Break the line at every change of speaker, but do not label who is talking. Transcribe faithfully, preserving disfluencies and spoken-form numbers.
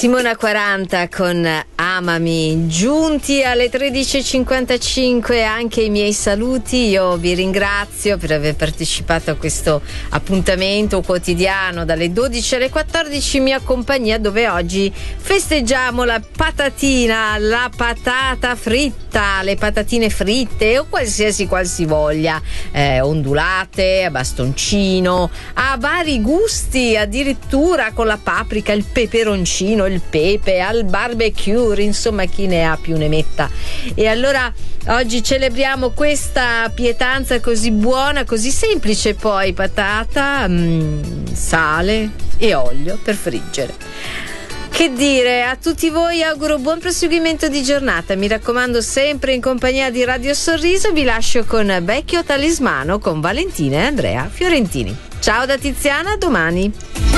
Simona quaranta con Amami. Giunti alle tredici e cinquantacinque anche i miei saluti. Io vi ringrazio per aver partecipato a questo appuntamento quotidiano dalle dodici alle quattordici in mia compagnia, dove oggi festeggiamo la patatina, la patata fritta, le patatine fritte o qualsiasi qualsivoglia, eh, ondulate, a bastoncino, a vari gusti, addirittura con la paprika, il peperoncino, il pepe, al barbecue, insomma chi ne ha più ne metta. E allora oggi celebriamo questa pietanza così buona, così semplice, poi patata, mm, sale e olio per friggere. Che dire, a tutti voi auguro buon proseguimento di giornata, mi raccomando sempre in compagnia di Radio Sorriso. Vi lascio con Vecchio Talismano con Valentina e Andrea Fiorentini. Ciao da Tiziana, a domani.